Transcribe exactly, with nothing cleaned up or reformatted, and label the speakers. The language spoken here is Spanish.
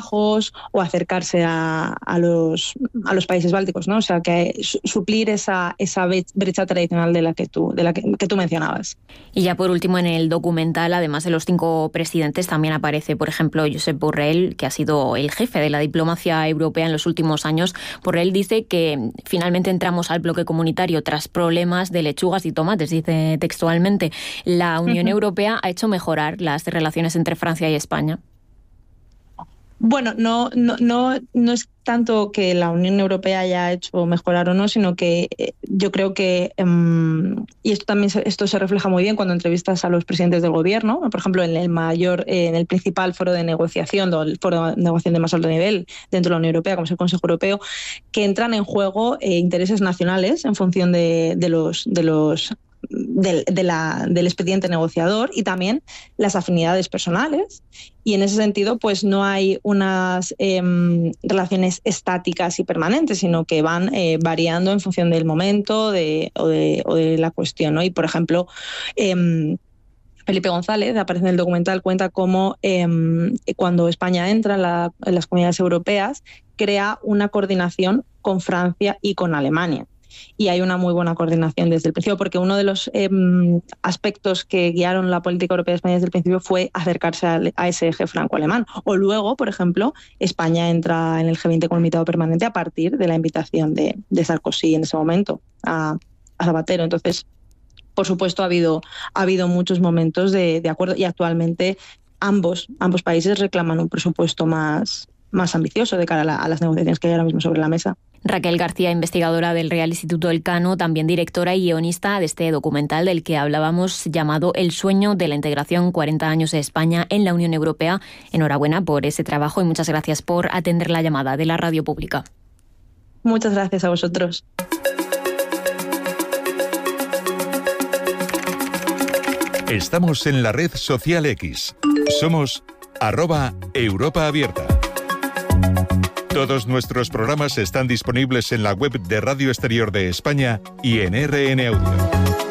Speaker 1: Bajos o acercarse a, a, los, a los países bálticos, ¿no? O sea, que suplir esa, esa brecha tradicional de la que tú, de la que, que tú mencionabas.
Speaker 2: Y ya por último, en el documental, además de los cinco presidentes, también aparece, por ejemplo, Josep Borrell, que ha sido el jefe de la diplomacia europea en los últimos años. Borrell dice que finalmente entramos al bloque comunitario tras problemas de lechugas y tomates, dice textualmente. La Unión uh-huh. Europea ha hecho mejorar las relaciones entre Francia y España.
Speaker 1: Bueno, no, no, no, no es tanto que la Unión Europea haya hecho mejorar o no, sino que eh, yo creo que, um, y esto también se, esto se refleja muy bien cuando entrevistas a los presidentes del gobierno, por ejemplo, en el mayor, eh, en el principal foro de negociación, o el foro de negociación de más alto nivel dentro de la Unión Europea, como es el Consejo Europeo, que entran en juego eh, intereses nacionales en función de, de los, de los Del, de la, del expediente negociador y también las afinidades personales, y en ese sentido pues no hay unas eh, relaciones estáticas y permanentes, sino que van eh, variando en función del momento de, o, de, o de la cuestión, ¿no? Y por ejemplo eh, Felipe González, aparece en el documental, cuenta cómo eh, cuando España entra en, la, en las comunidades europeas crea una coordinación con Francia y con Alemania. Y hay una muy buena coordinación desde el principio, porque uno de los eh, aspectos que guiaron la política europea de España desde el principio fue acercarse a, a ese eje franco-alemán. O luego, por ejemplo, España entra en el G veinte como invitado permanente a partir de la invitación de, de Sarkozy en ese momento a, a Zapatero. Entonces, por supuesto, ha habido, ha habido muchos momentos de, de acuerdo, y actualmente ambos, ambos países reclaman un presupuesto más, más ambicioso de cara a, la, a las negociaciones que hay ahora mismo sobre la mesa.
Speaker 2: Raquel García, investigadora del Real Instituto Elcano, también directora y guionista de este documental del que hablábamos, llamado El sueño de la integración, cuarenta años de España en la Unión Europea. Enhorabuena por ese trabajo y muchas gracias por atender la llamada de la Radio Pública.
Speaker 1: Muchas gracias a vosotros.
Speaker 3: Estamos en la red social X. Somos arroba Europa Abierta. Todos nuestros programas están disponibles en la web de Radio Exterior de España y en R N Audio.